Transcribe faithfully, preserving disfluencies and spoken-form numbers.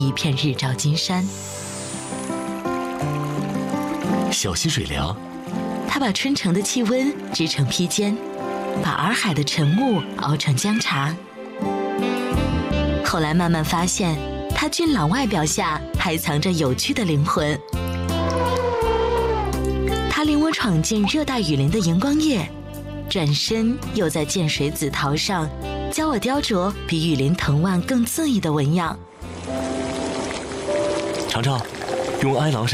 一片日照金山。 小溪水凉， 他把春城的气温织成披肩，把洱海的晨雾熬成姜茶。后来慢慢发现，他俊朗外表下还藏着有趣的灵魂。他领我闯进热带雨林的荧光夜，转身又在涧水紫桃上教我雕琢比雨林藤蔓更恣意的纹样。 尝尝，用埃郎